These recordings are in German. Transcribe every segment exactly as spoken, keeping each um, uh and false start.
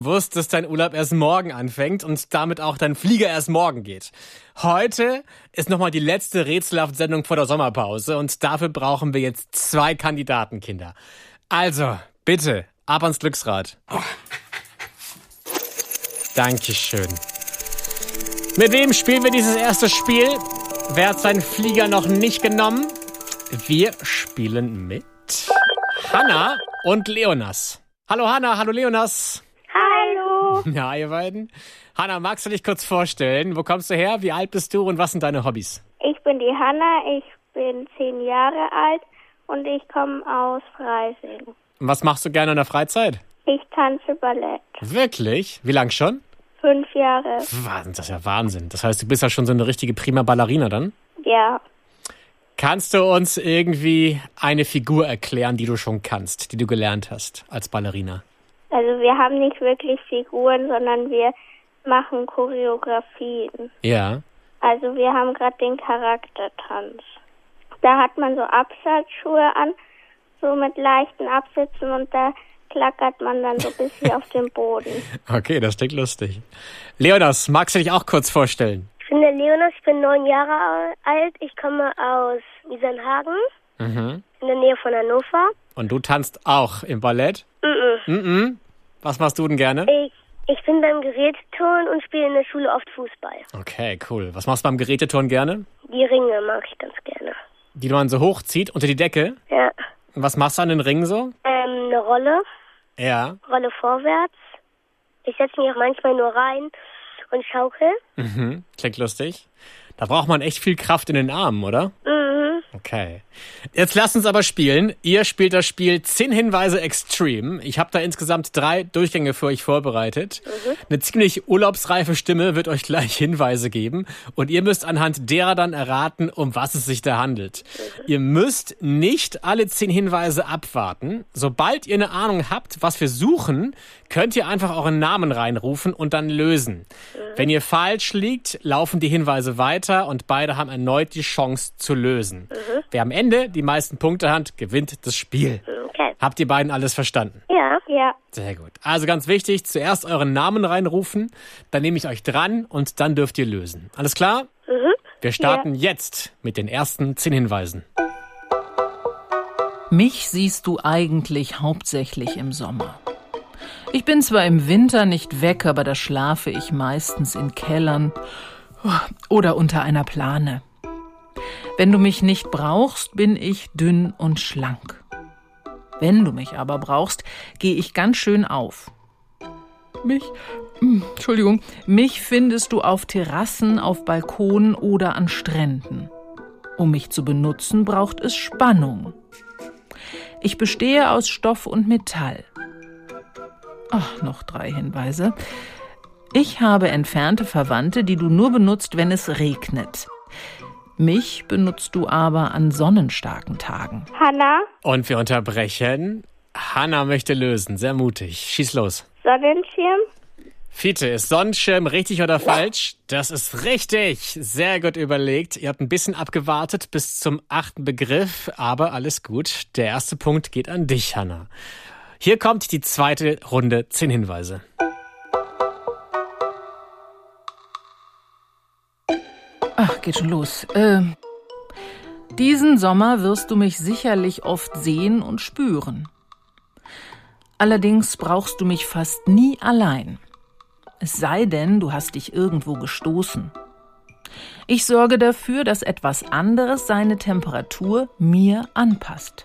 Wusst, dass dein Urlaub erst morgen anfängt und damit auch dein Flieger erst morgen geht. Heute ist nochmal die letzte Rätselhaft-Sendung vor der Sommerpause und dafür brauchen wir jetzt zwei Kandidaten, Kinder. Also, bitte, ab ans Glücksrad. Dankeschön. Mit wem spielen wir dieses erste Spiel? Wer hat seinen Flieger noch nicht genommen? Wir spielen mit Hanna und Leonas. Hallo Hanna, hallo Leonas. Hallo. Ja, ihr beiden. Hanna, magst du dich kurz vorstellen? Wo kommst du her? Wie alt bist du und was sind deine Hobbys? Ich bin die Hanna, ich bin zehn Jahre alt und ich komme aus Freising. Und was machst du gerne in der Freizeit? Ich tanze Ballett. Wirklich? Wie lang schon? Fünf Jahre. Wahnsinn, das ist ja Wahnsinn. Das heißt, du bist ja schon so eine richtige prima Ballerina dann? Ja. Kannst du uns irgendwie eine Figur erklären, die du schon kannst, die du gelernt hast als Ballerina? Also wir haben nicht wirklich Figuren, sondern wir machen Choreografien. Ja. Also wir haben gerade den Charaktertanz. Da hat man so Absatzschuhe an, so mit leichten Absätzen und da klackert man dann so ein bisschen auf dem Boden. Okay, das klingt lustig. Leonas, magst du dich auch kurz vorstellen? Ich bin der Leonas, ich bin neun Jahre alt. Ich komme aus Wiesernhagen, Mhm. in der Nähe von Hannover. Und du tanzt auch im Ballett? Mhm. Mhm. Was machst du denn gerne? Ich, ich bin beim Geräteturnen und spiele in der Schule oft Fußball. Okay, cool. Was machst du beim Geräteturnen gerne? Die Ringe mag ich ganz gerne. Die man so hochzieht unter die Decke? Ja. Und was machst du an den Ringen so? Ähm, eine Rolle, Ja. Rolle vorwärts. Ich setze mich auch manchmal nur rein und schaukel. Mhm. Klingt lustig. Da braucht man echt viel Kraft in den Armen, oder? Mhm. Okay. Jetzt lasst uns aber spielen. Ihr spielt das Spiel zehn Hinweise Extreme. Ich habe da insgesamt drei Durchgänge für euch vorbereitet. Mhm. Eine ziemlich urlaubsreife Stimme wird euch gleich Hinweise geben. Und ihr müsst anhand derer dann erraten, um was es sich da handelt. Mhm. Ihr müsst nicht alle zehn Hinweise abwarten. Sobald ihr eine Ahnung habt, was wir suchen, könnt ihr einfach euren Namen reinrufen und dann lösen. Mhm. Wenn ihr falsch liegt, laufen die Hinweise weiter und beide haben erneut die Chance zu lösen. Mhm. Wer am Ende die meisten Punkte hat, gewinnt das Spiel. Okay. Habt ihr beiden alles verstanden? Ja. Ja. Sehr gut. Also ganz wichtig, zuerst euren Namen reinrufen, dann nehme ich euch dran und dann dürft ihr lösen. Alles klar? Mhm. Wir starten ja. jetzt mit den ersten zehn Hinweisen. Mich siehst du eigentlich hauptsächlich im Sommer. Ich bin zwar im Winter nicht weg, aber da schlafe ich meistens in Kellern oder unter einer Plane. Wenn du mich nicht brauchst, bin ich dünn und schlank. Wenn du mich aber brauchst, gehe ich ganz schön auf. Mich, Entschuldigung, mich findest du auf Terrassen, auf Balkonen oder an Stränden. Um mich zu benutzen, braucht es Spannung. Ich bestehe aus Stoff und Metall. Ach, noch drei Hinweise. Ich habe entfernte Verwandte, die du nur benutzt, wenn es regnet. Mich benutzt du aber an sonnenstarken Tagen. Hanna, Und wir unterbrechen. Hanna möchte lösen. Sehr mutig. Schieß los. Sonnenschirm. Fiete, ist Sonnenschirm richtig oder falsch? Das ist richtig. Sehr gut überlegt. Ihr habt ein bisschen abgewartet bis zum achten Begriff, aber alles gut. Der erste Punkt geht an dich, Hanna. Hier kommt die zweite Runde zehn Hinweise. Ach, geht schon los. Äh, diesen Sommer wirst du mich sicherlich oft sehen und spüren. Allerdings brauchst du mich fast nie allein. Es sei denn, du hast dich irgendwo gestoßen. Ich sorge dafür, dass etwas anderes seine Temperatur mir anpasst.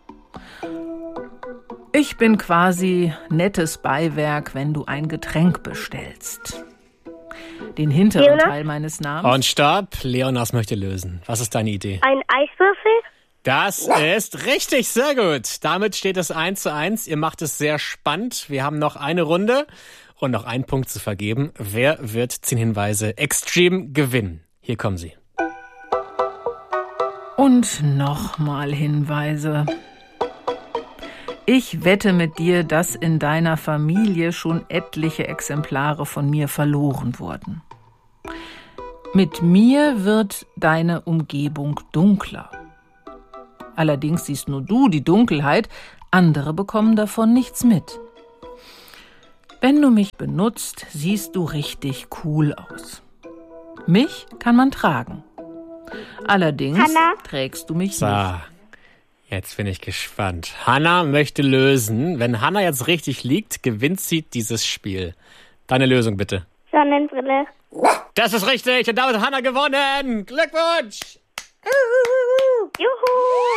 Ich bin quasi nettes Beiwerk, wenn du ein Getränk bestellst. Den hinteren Leonas? Teil meines Namens. Und stopp. Leonas möchte lösen. Was ist deine Idee? Ein Eiswürfel? Das ist richtig, sehr gut. Damit steht es eins zu eins. Ihr macht es sehr spannend. Wir haben noch eine Runde und noch einen Punkt zu vergeben. Wer wird zehn Hinweise Extreme gewinnen? Hier kommen sie. Und nochmal Hinweise. Ich wette mit dir, dass in deiner Familie schon etliche Exemplare von mir verloren wurden. Mit mir wird deine Umgebung dunkler. Allerdings siehst nur du die Dunkelheit, andere bekommen davon nichts mit. Wenn du mich benutzt, siehst du richtig cool aus. Mich kann man tragen. Allerdings Hanna? trägst du mich So, nicht. jetzt bin ich gespannt. Hanna möchte lösen. Wenn Hanna jetzt richtig liegt, gewinnt sie dieses Spiel. Deine Lösung bitte. Sonnenbrille. Das ist richtig und damit hat Hanna gewonnen. Glückwunsch! Juhu!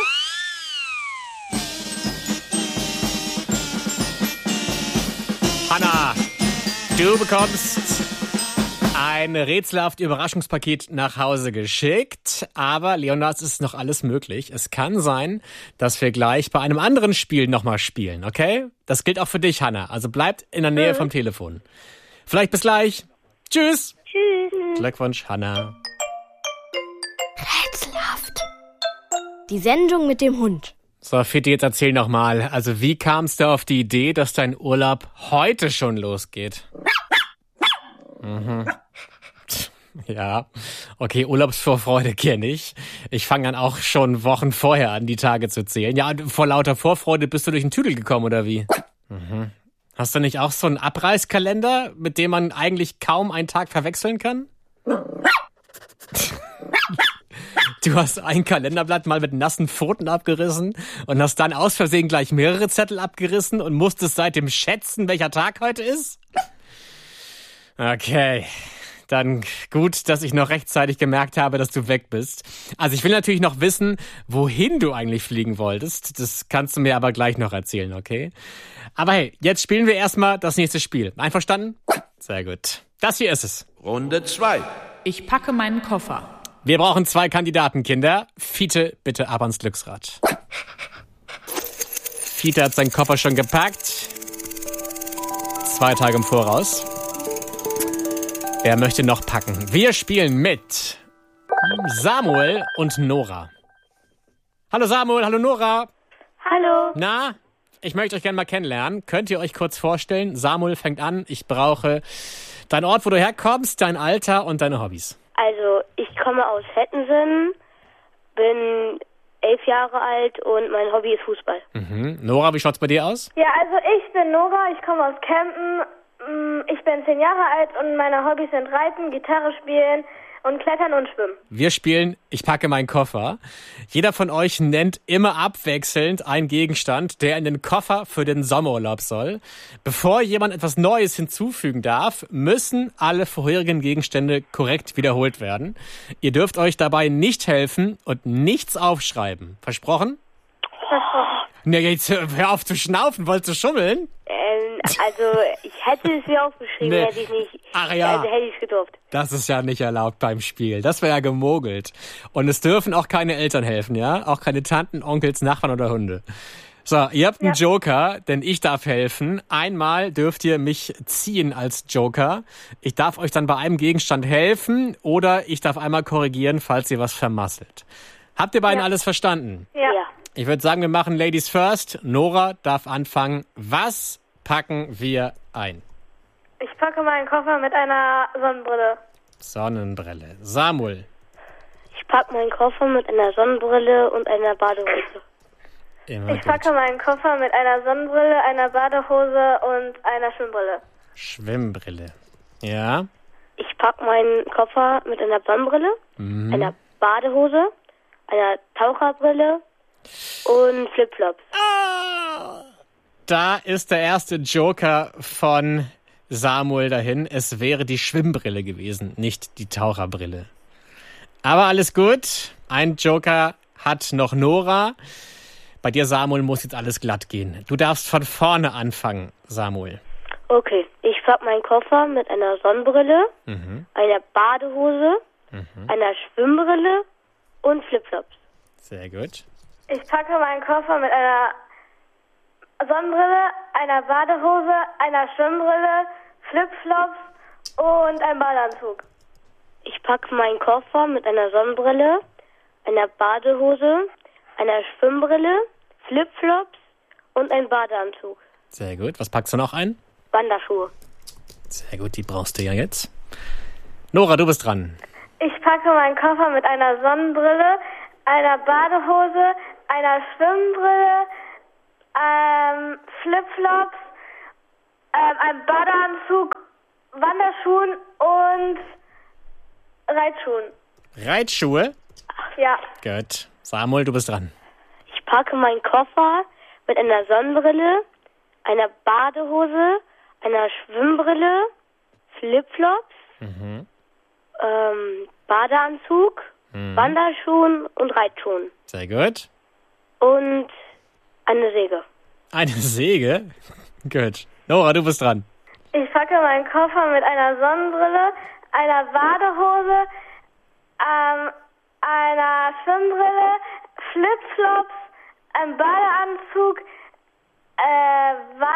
Hanna, du bekommst ein rätselhaft Überraschungspaket nach Hause geschickt. Aber, Leonard, es ist noch alles möglich. Es kann sein, dass wir gleich bei einem anderen Spiel nochmal spielen, okay? Das gilt auch für dich, Hanna. Also bleibt in der Nähe vom Telefon. Vielleicht bis gleich. Tschüss. Tschüss. Glückwunsch, Hanna. Rätselhaft. Die Sendung mit dem Hund. So, Fitti, jetzt erzähl noch mal. Also, wie kamst du auf die Idee, dass dein Urlaub heute schon losgeht? Mhm. Ja, okay, Urlaubsvorfreude kenne ich. Ich fange dann auch schon Wochen vorher an, die Tage zu zählen. Ja, und vor lauter Vorfreude bist du durch den Tüdel gekommen, oder wie? Mhm. Hast du nicht auch so einen Abreißkalender, mit dem man eigentlich kaum einen Tag verwechseln kann? Du hast ein Kalenderblatt mal mit nassen Pfoten abgerissen und hast dann aus Versehen gleich mehrere Zettel abgerissen und musstest seitdem schätzen, welcher Tag heute ist? Okay, dann gut, dass ich noch rechtzeitig gemerkt habe, dass du weg bist. Also ich will natürlich noch wissen, wohin du eigentlich fliegen wolltest. Das kannst du mir aber gleich noch erzählen, okay? Aber hey, jetzt spielen wir erstmal das nächste Spiel. Einverstanden? Sehr gut. Das hier ist es. Runde zwei. Ich packe meinen Koffer. Wir brauchen zwei Kandidaten, Kinder. Fiete, bitte ab ans Glücksrad. Fiete hat seinen Koffer schon gepackt. Zwei Tage im Voraus. Wer möchte noch packen? Wir spielen mit Samuel und Nora. Hallo Samuel, hallo Nora. Hallo. Na, ich möchte euch gerne mal kennenlernen. Könnt ihr euch kurz vorstellen? Samuel fängt an. Ich brauche deinen Ort, wo du herkommst, dein Alter und deine Hobbys. Also, ich komme aus Hettensen, bin elf Jahre alt und mein Hobby ist Fußball. Mhm. Nora, wie schaut's bei dir aus? Ja, also ich bin Nora, ich komme aus Kempen. Ich bin zehn Jahre alt und meine Hobbys sind Reiten, Gitarre spielen und Klettern und Schwimmen. Wir spielen Ich packe meinen Koffer. Jeder von euch nennt immer abwechselnd einen Gegenstand, der in den Koffer für den Sommerurlaub soll. Bevor jemand etwas Neues hinzufügen darf, müssen alle vorherigen Gegenstände korrekt wiederholt werden. Ihr dürft euch dabei nicht helfen und nichts aufschreiben. Versprochen? Versprochen. Na, jetzt hör auf zu schnaufen. Wolltest du schummeln? Ähm, also, ich hätte es mir aufgeschrieben, Nee. hätte ich nicht, Ach ja. also hätte ich es gedurft. Das ist ja nicht erlaubt beim Spiel. Das wäre ja gemogelt. Und es dürfen auch keine Eltern helfen, ja? Auch keine Tanten, Onkels, Nachbarn oder Hunde. So, ihr habt einen Joker, denn ich darf helfen. Einmal dürft ihr mich ziehen als Joker. Ich darf euch dann bei einem Gegenstand helfen oder ich darf einmal korrigieren, falls ihr was vermasselt. Habt ihr beiden alles verstanden? Ja. Ja. Ich würde sagen, wir machen Ladies first. Nora darf anfangen. Was packen wir ein? Ich packe meinen Koffer mit einer Sonnenbrille. Sonnenbrille. Samuel. Ich packe meinen Koffer mit einer Sonnenbrille und einer Badehose. Immer Ich gut. packe meinen Koffer mit einer Sonnenbrille, einer Badehose und einer Schwimmbrille. Schwimmbrille. Ja. Ich packe meinen Koffer mit einer Sonnenbrille, Mhm. einer Badehose, einer Taucherbrille und Flipflops. Da ist der erste Joker von Samuel dahin. Es wäre die Schwimmbrille gewesen, nicht die Taucherbrille. Aber alles gut. Ein Joker hat noch Nora. Bei dir, Samuel, muss jetzt alles glatt gehen. Du darfst von vorne anfangen, Samuel. Okay, ich packe meinen Koffer mit einer Sonnenbrille, Mhm. einer Badehose, einer Schwimmbrille und Flipflops. Sehr gut. Ich packe meinen Koffer mit einer Sonnenbrille, einer Badehose, einer Schwimmbrille, Flipflops und einem Badeanzug. Ich packe meinen Koffer mit einer Sonnenbrille, einer Badehose, einer Schwimmbrille, Flipflops und einem Badeanzug. Sehr gut. Was packst du noch ein? Wanderschuhe. Sehr gut, die brauchst du ja jetzt. Nora, du bist dran. Ich packe meinen Koffer mit einer Sonnenbrille, einer Badehose, einer Schwimmbrille, ähm, Flipflops, ähm, einem Badeanzug, Wanderschuhen und Reitschuhen. Reitschuhe? Ja. Gut. Samuel, du bist dran. Ich packe meinen Koffer mit einer Sonnenbrille, einer Badehose, einer Schwimmbrille, Flipflops, Mhm. ähm, Badeanzug, Mhm. Wanderschuhen und Reitschuhen. Sehr gut. Und eine Säge. Eine Säge? Gut. Nora, du bist dran. Ich packe meinen Koffer mit einer Sonnenbrille, einer Badehose, ähm, einer Schwimmbrille, Flipflops, einem Badeanzug, äh,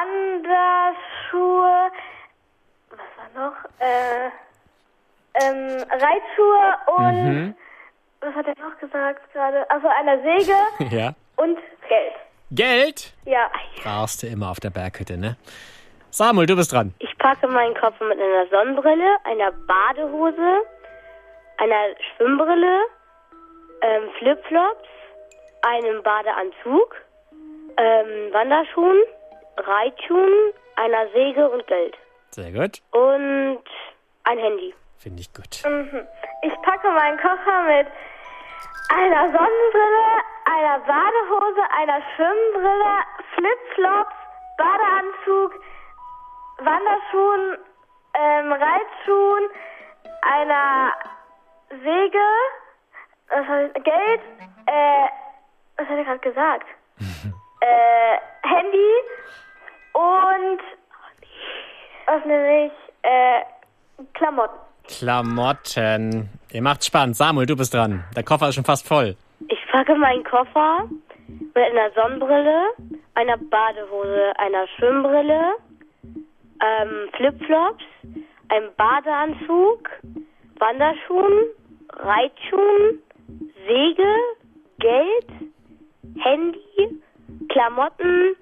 Wanderschuhe, was war noch? Äh, ähm, Reitschuhe und, Mhm. was hat er noch gesagt gerade? Also einer Säge Ja. und Geld. Geld? Ja. Brauchst du immer auf der Berghütte, ne? Samuel, du bist dran. Ich packe meinen Koffer mit einer Sonnenbrille, einer Badehose, einer Schwimmbrille, ähm, Flipflops, einem Badeanzug, ähm, Wanderschuhen, Reitschuhen, einer Säge und Geld. Sehr gut. Und ein Handy. Finde ich gut. Mhm. Ich packe meinen Koffer mit einer Sonnenbrille, einer Badehose, einer Schwimmbrille, Flipflops, Badeanzug, Wanderschuhen, ähm, Reitschuhen, einer Säge, was hab ich, Geld, äh, was hat er gerade gesagt? äh, Handy und was nenne ich? Äh, Klamotten. Klamotten. Ihr macht's spannend. Samuel, du bist dran. Der Koffer ist schon fast voll. Ich packe meinen Koffer mit einer Sonnenbrille, einer Badehose, einer Schwimmbrille, ähm, Flipflops, einem Badeanzug, Wanderschuhen, Reitschuhen, Säge, Geld, Handy, Klamotten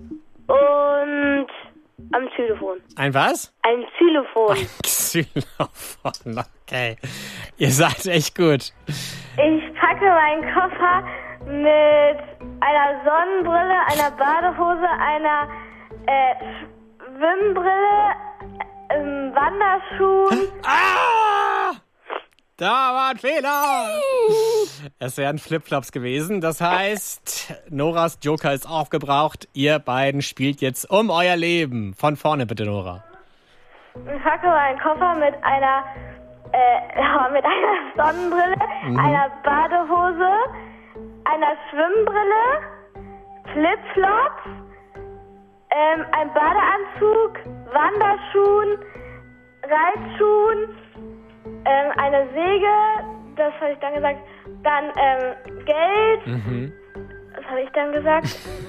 und am Telefon. Ein was? Ein Telefon. Xylophon. Okay. Ihr seid echt gut. Ich packe meinen Koffer mit einer Sonnenbrille, einer Badehose, einer äh, Schwimmbrille, ähm, Wanderschuhen. Ah! Da war ein Fehler. Es wären Flipflops gewesen. Das heißt, Noras Joker ist aufgebraucht. Ihr beiden spielt jetzt um euer Leben. Von vorne bitte, Nora. Ich packe meinen Koffer mit einer äh, mit einer Sonnenbrille, Mhm. einer Badehose, einer Schwimmbrille, Flipflops, ähm, ein Badeanzug, Wanderschuhen, Reitschuhen, ähm, eine Säge, das habe ich dann gesagt, dann ähm, Geld, Mhm. was habe ich dann gesagt?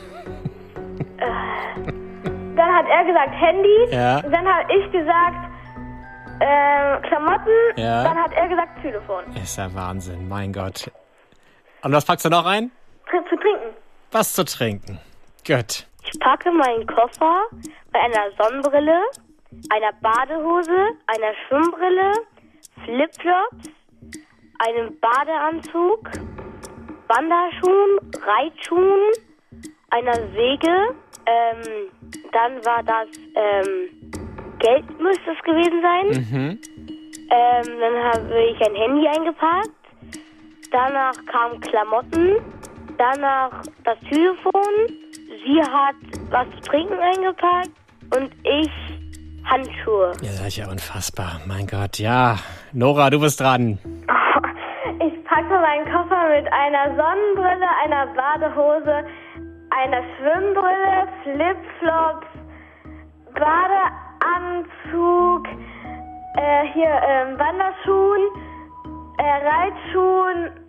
äh, dann hat er gesagt Handy, Ja. dann habe ich gesagt ähm, Klamotten, Ja. dann hat er gesagt Telefon. Ist ja Wahnsinn, mein Gott. Und was packst du noch rein? Tr- Zu trinken. Was zu trinken. Gut. Ich packe meinen Koffer bei einer Sonnenbrille, einer Badehose, einer Schwimmbrille, Flipflops, einem Badeanzug, Wanderschuhen, Reitschuhen, einer Säge, ähm, dann war das, ähm, Geld müsste es gewesen sein. Mhm. Ähm, dann habe ich ein Handy eingepackt. Danach kamen Klamotten. Danach das Telefon. Sie hat was zu trinken eingepackt. Und ich Handschuhe. Ihr seid ja unfassbar. Mein Gott, ja. Nora, du bist dran. Ich packe meinen Koffer mit einer Sonnenbrille, einer Badehose, einer Schwimmbrille, Flipflops, Badeanzug, äh, hier ähm, Wanderschuhen, äh, Reitschuhen,